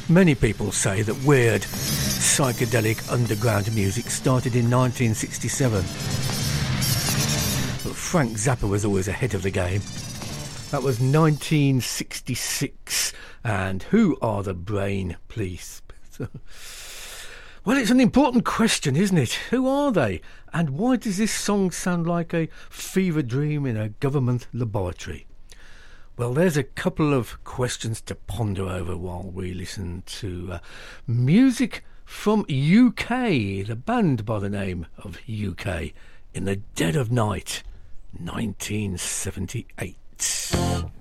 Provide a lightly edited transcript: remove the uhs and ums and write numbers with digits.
Many people say that weird, psychedelic underground music started in 1967. But Frank Zappa was always ahead of the game. That was 1966. And who are the Brain Police? Well, it's an important question, isn't it? Who are they? And why does this song sound like a fever dream in a government laboratory? Well, there's a couple of questions to ponder over while we listen to music from UK, the band by the name of UK, in the Dead of Night, 1978.